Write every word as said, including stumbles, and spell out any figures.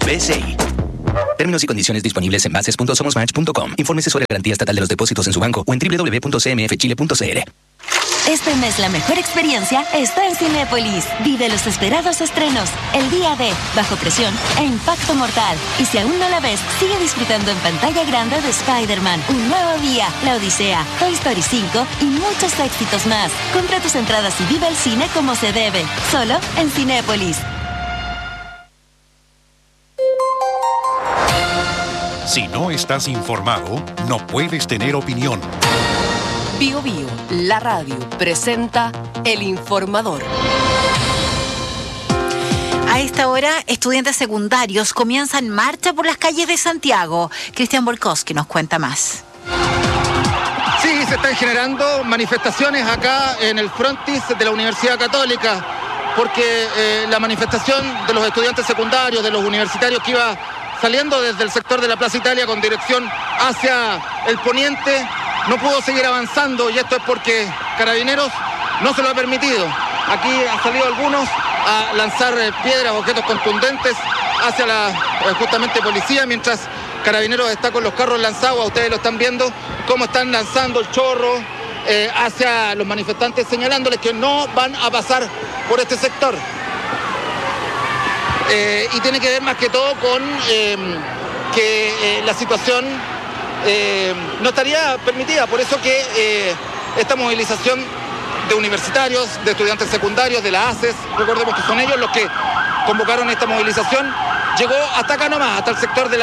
B C I. Términos y condiciones disponibles en bases punto somosmatch punto com. Infórmese sobre garantía estatal de los depósitos en su banco o en doble u doble u doble u punto c m f chile punto c l. Este mes la mejor experiencia está en Cinépolis. Vive los esperados estrenos, El Día de, Bajo Presión e Impacto Mortal. Y si aún no la ves, sigue disfrutando en pantalla grande de Spider-Man, Un Nuevo Día, La Odisea, Toy Story cinco y muchos éxitos más. Compra tus entradas y vive el cine como se debe. Solo en Cinépolis. Si no estás informado, no puedes tener opinión. Bio Bio, la radio, presenta El Informador. A esta hora, estudiantes secundarios comienzan marcha por las calles de Santiago. Cristian Borkowski nos cuenta más. Sí, se están generando manifestaciones acá en el frontis de la Universidad Católica, porque eh, la manifestación de los estudiantes secundarios, de los universitarios que iba saliendo desde el sector de la Plaza Italia con dirección hacia el poniente, no pudo seguir avanzando, y esto es porque Carabineros no se lo ha permitido. Aquí han salido algunos a lanzar piedras, objetos contundentes hacia la justamente policía, mientras Carabineros está con los carros lanzados. Ustedes lo están viendo, cómo están lanzando el chorro eh, hacia los manifestantes, señalándoles que no van a pasar por este sector. Eh, y tiene que ver más que todo con eh, que eh, la situación Eh, no estaría permitida, por eso que eh, esta movilización de universitarios, de estudiantes secundarios, de la A C E S, recordemos que son ellos los que convocaron esta movilización, llegó hasta acá nomás, hasta el sector de la